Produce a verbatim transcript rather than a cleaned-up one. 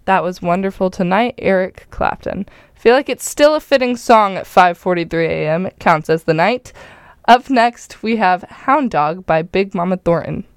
That was Wonderful Tonight, Eric Clapton. Feel like it's still a fitting song at five forty-three a.m. It counts as the night. Up next, we have Hound Dog by Big Mama Thornton.